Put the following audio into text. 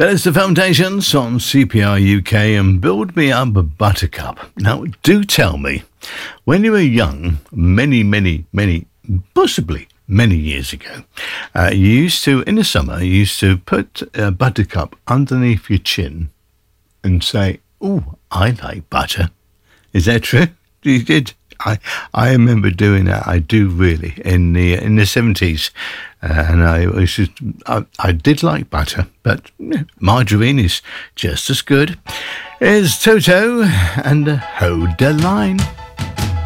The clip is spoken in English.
That is the Foundations on CPR UK and Build Me Up a Buttercup. Now, do tell me, when you were young, possibly many years ago, you used to, in the summer, you used to put a buttercup underneath your chin and say, "Oh, I like butter." Is that true? You did? I remember doing that. I do really in the 70s, and I did like butter, but margarine is just as good. Here's Toto and Hold the Line.